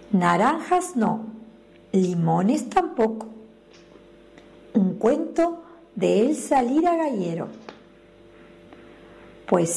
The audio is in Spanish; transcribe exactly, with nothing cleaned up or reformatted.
Naranjas no, limones tampoco. Un cuento de Elsa Lira Gayero. Pues